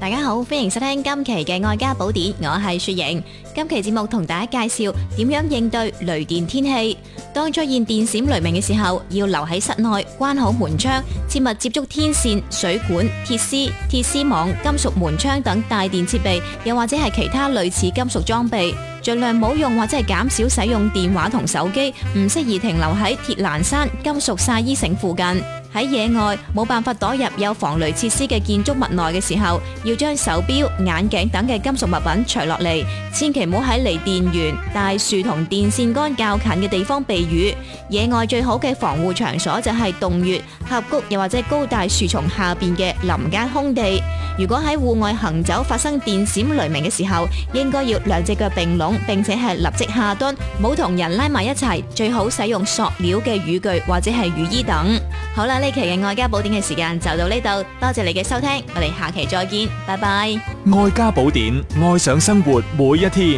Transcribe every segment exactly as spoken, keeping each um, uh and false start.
大家好，歡迎收聽今期嘅愛家寶典，我係雪瑩。今期節目同大家介紹點樣應對雷電天氣。當出現電閃雷鳴嘅時候，要留喺室內，關好門窗，切勿接觸天線、水管、鐵絲、鐵絲網、金屬門窗等帶電設備，又或者係其他類似金屬裝備。盡量冇用或者係減少使用電話同手機，唔適宜停留喺鐵欄山、金屬曬衣繩附近。喺野外冇辦法躲入有防雷設施嘅建築物內嘅時候，要將手錶、眼鏡等嘅金屬物品除落嚟，千祈唔好喺離電源、大樹同電線桿較近嘅地方避雨。野外最好嘅防護場所就係洞穴、峽谷，又或者高大樹叢下邊嘅林間空地。如果喺戶外行走發生電閃雷鳴嘅時候，應該要兩隻腳並攏，並且係立即下蹲，冇同人拉埋一齊，最好使用塑料嘅雨具或者係雨衣等。好啦，呢期嘅愛家寶典嘅時間就到呢度，多謝你嘅收聽，我哋下期再見，拜拜。 愛家寶典，愛上生活每一天。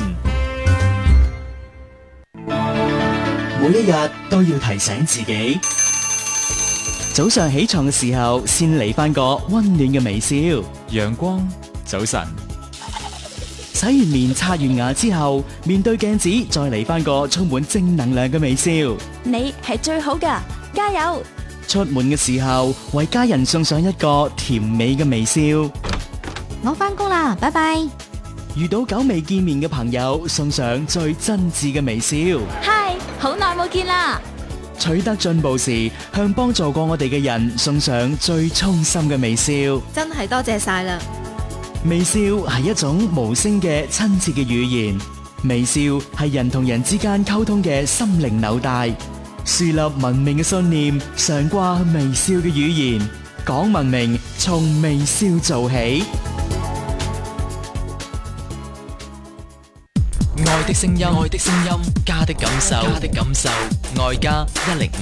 每一日都要提醒自己，早上起床嘅時候先嚟返個溫暖嘅微笑。 陽光，早晨。 洗完面刷完牙之後，面對鏡子再嚟返個充滿正能量嘅微笑。 你係最好㗎，加油！ 出門嘅時候，為家人送上一個甜美嘅微笑。 我返工啦，拜拜。 遇到久未見面嘅朋友，送上最真摯嘅微笑。 嗨，好耐冇見啦！ 取得進步時，向幫助過我哋嘅人送上最衷心嘅微笑。 真係多謝晒啦！ 微笑係一種無聲嘅親切嘅語言，微笑係人同人之間溝通嘅心靈紐帶。樹立文明嘅信念，常掛微笑嘅語言，講文明從微笑做起。 愛的聲音，愛的聲音，家的感受，家的感受，愛家一零